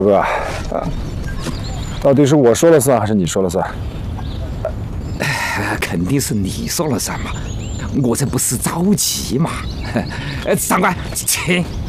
哥，到底是我说了算还是你说了算？ 肯定是你说了算嘛，我这不是着急嘛。长官，请。